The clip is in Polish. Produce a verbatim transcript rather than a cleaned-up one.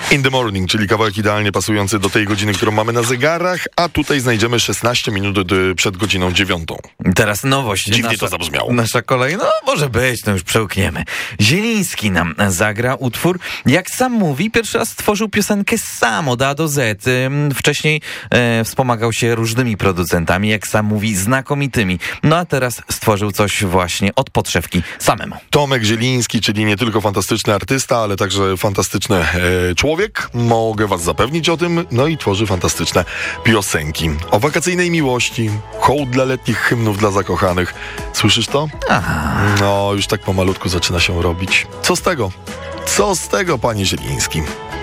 In the Morning, czyli kawałek idealnie pasujący do tej godziny, którą mamy na zegarach, a tutaj znajdziemy szesnaście minut przed godziną dziewiątą. Teraz nowość. Dziwnie nasza, to zabrzmiało. Nasza kolej, no może być, no już przełkniemy. Zieliński nam zagra utwór. Jak sam mówi, pierwszy raz stworzył piosenkę sam od A do Z. Wcześniej e, wspomagał się różnymi producentami, jak sam mówi, znakomitymi. No a teraz stworzył coś właśnie od podszewki samemu. Tomek Zieliński, czyli nie tylko fantastyczny artysta, ale także fantastyczny e, człowiek. Mogę was zapewnić o tym. No i tworzy fantastyczne piosenki. O wakacyjnej miłości, hołd dla letnich hymnów dla zakochanych. Słyszysz to? Aha. No, już tak pomalutku zaczyna się robić. Co z tego? Co z tego, panie Zieliński?